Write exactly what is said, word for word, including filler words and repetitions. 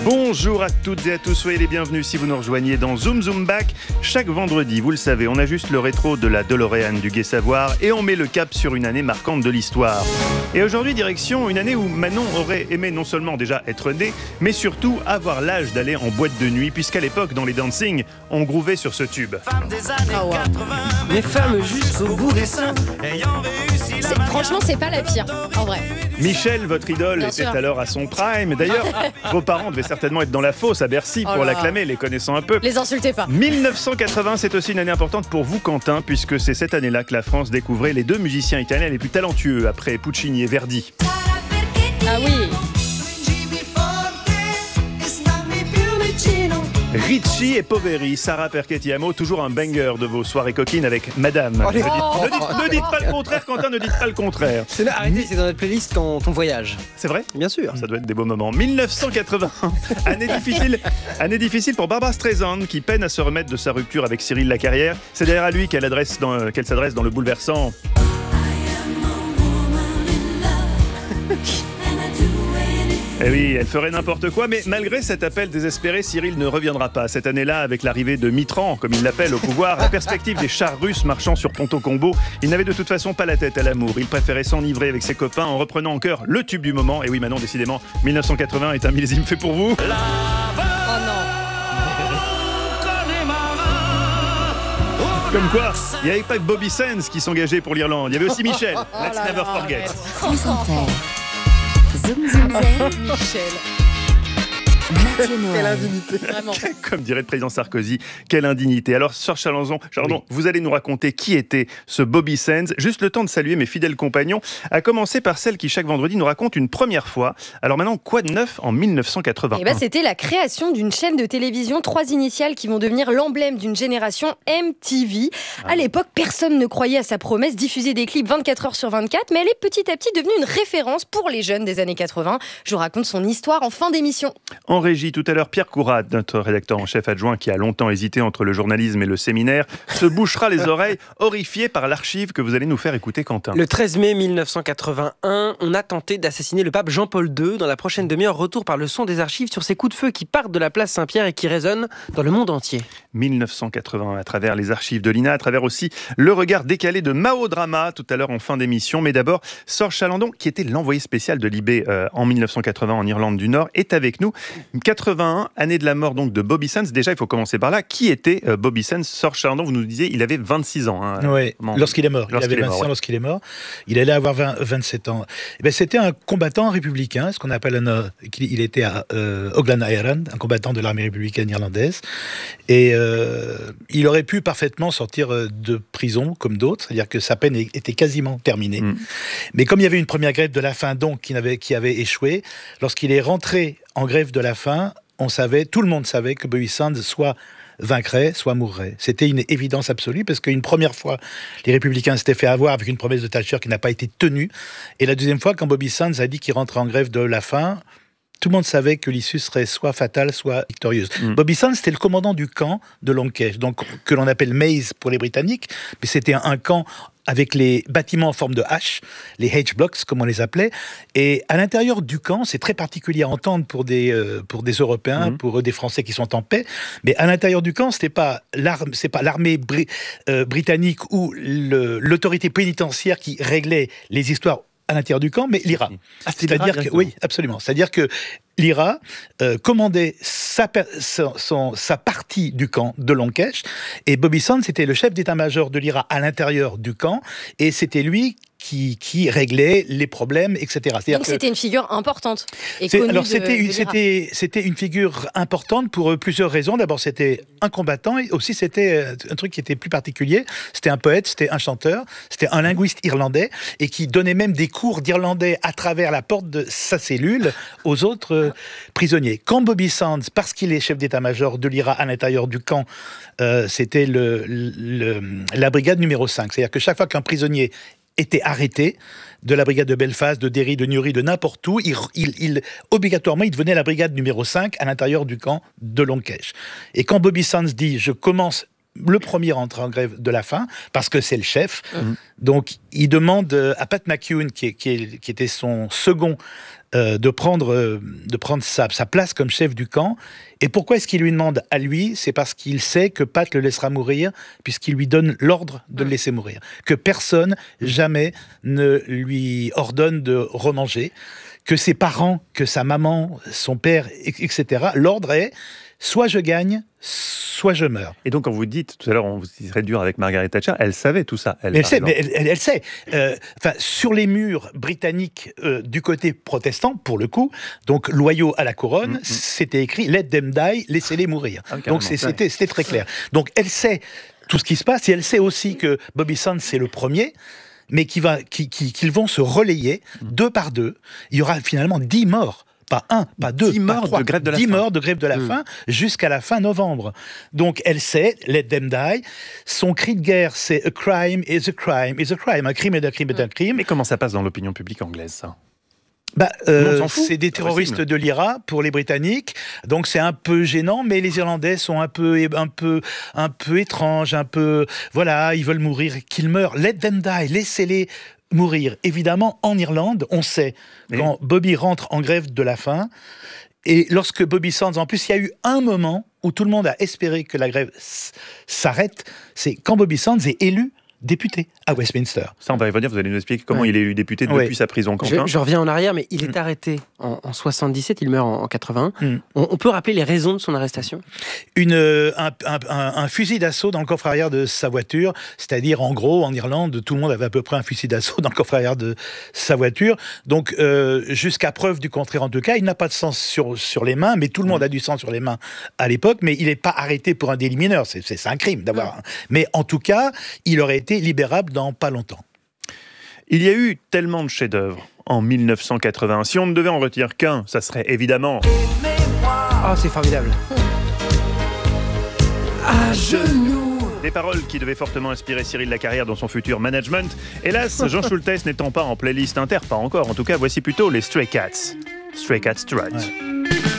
Bonjour à toutes et à tous, soyez les bienvenus si vous nous rejoignez dans Zoom Zoom Back. Chaque vendredi, vous le savez, on ajuste le rétro de la DeLorean du Gai Savoir et on met le cap sur une année marquante de l'histoire. Et aujourd'hui, direction une année où Manon aurait aimé non seulement déjà être née, mais surtout avoir l'âge d'aller en boîte de nuit, puisqu'à l'époque, dans les dancing, on grouvait sur ce tube. Ah ouais. Les femmes jusqu'au bout des seins. C'est, franchement, c'est pas la pire, en vrai. Michel, votre idole, Bien était sûr. alors à son prime. D'ailleurs, vos parents devaient certainement être dans la fosse à Bercy Oh pour là. l'acclamer, les connaissant un peu. Les insultez pas. dix-neuf cent quatre-vingts, c'est aussi une année importante pour vous, Quentin, puisque c'est cette année-là que la France découvrait les deux musiciens italiens les plus talentueux après Puccini et Verdi. Ah oui. Ricci et Poveri, Sarah Perché-Ti-Amo, toujours un banger de vos soirées coquines avec Madame. Oh, les- ne, dites, ne dites- ne dites pas le contraire, Quentin, ne dites pas le contraire. C'est là, arrêtez, c'est dans notre playlist quand on voyage. C'est vrai ? Bien sûr. Ça doit être des beaux moments. dix-neuf cent quatre-vingts, année difficile, année difficile pour Barbra Streisand qui peine à se remettre de sa rupture avec Cyril Lacarrière. C'est d'ailleurs à lui qu'elle, adresse dans- qu'elle s'adresse dans le bouleversant. Eh oui, elle ferait n'importe quoi, mais malgré cet appel désespéré, Cyril ne reviendra pas. Cette année-là, avec l'arrivée de Mitran, comme il l'appelle, au pouvoir, la perspective des chars russes marchant sur Ponto Combo, il n'avait de toute façon pas la tête à l'amour. Il préférait s'enivrer avec ses copains en reprenant en chœur le tube du moment. Et oui, Manon, décidément, dix-neuf cent quatre-vingts est un millésime fait pour vous. Oh non. Comme quoi, il n'y avait pas que Bobby Sands qui s'engageait pour l'Irlande. Il y avait aussi Michel. Let's là never là, forget. arrête. France Inter. Zoom Zoom Zen. Michel, Mathieu Quelle Noël. indignité. vraiment. Comme dirait le président Sarkozy, quelle indignité. Alors, Serge Chalandon, Chalandon, Oui. vous allez nous raconter qui était ce Bobby Sands. Juste le temps de saluer mes fidèles compagnons, à commencer par celle qui, chaque vendredi, nous raconte une première fois. Alors maintenant, quoi de neuf en dix-neuf cent quatre-vingt-un ? Eh ben, c'était la création d'une chaîne de télévision, trois initiales qui vont devenir l'emblème d'une génération, M T V. À l'époque, personne ne croyait à sa promesse, diffuser des clips vingt-quatre heures sur vingt-quatre, mais elle est petit à petit devenue une référence pour les jeunes des années quatre-vingts. Je vous raconte son histoire en fin d'émission. En régie, tout à l'heure, Pierre Courade, notre rédacteur en chef adjoint qui a longtemps hésité entre le journalisme et le séminaire, se bouchera les oreilles, horrifié par l'archive que vous allez nous faire écouter, Quentin. Le treize mai mille neuf cent quatre-vingt-un, on a tenté d'assassiner le pape Jean-Paul deux. Dans la prochaine demi-heure, retour par le son des archives sur ces coups de feu qui partent de la place Saint-Pierre et qui résonnent dans le monde entier. dix-neuf cent quatre-vingt, à travers les archives de l'I N A, à travers aussi le regard décalé de Mao Drama, tout à l'heure en fin d'émission. Mais d'abord, Serge Chalandon, qui était l'envoyé spécial de l'I B euh, en dix-neuf cent quatre-vingts en Irlande du Nord, est avec nous. quatre-vingt-un, année de la mort donc de Bobby Sands. Déjà, il faut commencer par là. Qui était euh, Bobby Sands ? Serge Chalandon, vous nous disiez, il avait vingt-six ans. Hein, Oui, Comment- lorsqu'il est mort. Il Lorsqu'il avait est mort, vingt-six ans ouais. lorsqu'il est mort. Il allait avoir vingt, vingt-sept ans. Eh ben, c'était un combattant républicain, ce qu'on appelle un. euh, qu'il- Il était à euh, Oglan Ireland, un combattant de l'armée républicaine irlandaise. Et euh, il aurait pu parfaitement sortir euh, de prison comme d'autres, c'est-à-dire que sa peine était quasiment terminée. Mm. Mais comme il y avait une première grève de la faim, donc, qui avait, qui avait échoué, lorsqu'il est rentré en grève de la faim, on savait, tout le monde savait que Bobby Sands soit vaincrait, soit mourrait. C'était une évidence absolue parce qu'une première fois, les Républicains s'étaient fait avoir avec une promesse de Thatcher qui n'a pas été tenue. Et la deuxième fois, quand Bobby Sands a dit qu'il rentrait en grève de la faim, tout le monde savait que l'issue serait soit fatale, soit victorieuse. Mm. Bobby Sands, c'était le commandant du camp de Longcash, donc que l'on appelle Maze pour les Britanniques, mais c'était un, un camp avec les bâtiments en forme de H, les H-blocks, comme on les appelait. Et à l'intérieur du camp, c'est très particulier à entendre pour des, euh, pour des Européens, Mhm. pour eux, des Français qui sont en paix. Mais à l'intérieur du camp, c'était pas l'arme, c'est pas l'armée bri- euh, britannique ou le- l'autorité pénitentiaire qui réglait les histoires à l'intérieur du camp, mais l'I R A. Ah, c'était C'est-à-dire que, directement. oui, absolument. C'est-à-dire que l'I R A euh, commandait sa, per- son- son- sa partie du camp de Longcash, et Bobby Sands était le chef d'état-major de l'I R A à l'intérieur du camp, et c'était lui qui, qui réglait les problèmes, et cetera. C'est-à-dire Donc que- c'était une figure importante et c'est- connue alors de- c'était de une, l'I R A. c'était c'était une figure importante pour euh, plusieurs raisons. D'abord, c'était un combattant et aussi c'était euh, un truc qui était plus particulier. C'était un poète, c'était un chanteur, c'était un linguiste irlandais et qui donnait même des cours d'irlandais à travers la porte de sa cellule aux autres euh, prisonniers. Quand Bobby Sands, parce qu'il est chef d'état-major de l'I R A à l'intérieur du camp, euh, c'était le, le- la brigade numéro cinq. C'est-à-dire que chaque fois qu'un prisonnier était arrêté, de la brigade de Belfast, de Derry, de Newry, de n'importe où, il, il, il- obligatoirement, il devenait la brigade numéro cinq à l'intérieur du camp de Longcash. Et quand Bobby Sands dit « je commence le premier à entrer en grève de la faim », parce que c'est le chef, Mmh. donc il demande à Pat McEwen, qui, est- qui, est- qui était son second euh, de prendre, euh, de prendre sa, sa place comme chef du camp. Et pourquoi est-ce qu'il lui demande à lui? C'est parce qu'il sait que Pat le laissera mourir, puisqu'il lui donne l'ordre de le laisser mourir. Que personne, jamais, ne lui ordonne de remanger. Que ses parents, que sa maman, son père, et cetera, l'ordre est soit je gagne, soit je meurs. Et donc, quand vous dites, tout à l'heure, on vous serait dur avec Margaret Thatcher, elle savait tout ça. Elle, mais elle sait, mais elle, elle, elle sait. Euh, enfin, sur les murs britanniques euh, du côté protestant, pour le coup, donc loyaux à la couronne, mm-hmm. c'était écrit « Let them die », laissez-les mourir. Ah, donc c'est, c'était, c'était très clair. Donc elle sait tout ce qui se passe, et elle sait aussi que Bobby Sands, c'est le premier, mais qui va, qui, qui, qu'ils vont se relayer mm. deux par deux. Il y aura finalement dix morts. Pas un, pas deux, dix morts pas trois, de grève de la dix faim. morts de grève de la mmh. faim jusqu'à la fin novembre. Donc elle sait, let them die. Son cri de guerre, c'est a crime is a crime is a crime. Un crime est un crime est un crime. Mais comment ça passe dans l'opinion publique anglaise, ça? Bah, euh, c'est des terroristes de l'I R A pour les Britanniques, donc c'est un peu gênant, mais les Irlandais sont un peu, un peu, un peu étranges, un peu, voilà, ils veulent mourir, qu'ils meurent. Let them die, laissez-les mourir. Évidemment, en Irlande, on sait, oui. quand Bobby rentre en grève de la faim, et lorsque Bobby Sands, en plus, il y a eu un moment où tout le monde a espéré que la grève s- s'arrête, c'est quand Bobby Sands est élu député à Westminster. Ça, on va y revenir, vous allez nous expliquer comment ouais. il est élu député depuis ouais. sa prison. Je, je reviens en arrière, mais il est mmh. arrêté en, en soixante-dix-sept, il meurt en, en quatre-vingt-un. Mmh. On, on peut rappeler les raisons de son arrestation? Une, un, un, un, un fusil d'assaut dans le coffre arrière de sa voiture, c'est-à-dire en gros, en Irlande, tout le monde avait à peu près un fusil d'assaut dans le coffre arrière de sa voiture. Donc, euh, jusqu'à preuve du contraire en tout cas, il n'a pas de sang sur, sur les mains, mais tout le monde mmh. a du sang sur les mains à l'époque, mais il n'est pas arrêté pour un délit mineur, c'est, c'est, c'est un crime d'avoir... Mmh. Mais en tout cas, il aurait été libérable dans pas longtemps. Il y a eu tellement de chefs-d'œuvre en mille neuf cent quatre-vingts. Si on ne devait en retenir qu'un, ça serait évidemment... Ah, oh, c'est formidable. À genoux. Des paroles qui devaient fortement inspirer Cyril Lacarrière dans son futur management. Hélas, Jean Schultes n'étant pas en playlist inter, pas encore. En tout cas, voici plutôt les Stray Cats. Stray Cats Strut. Ouais.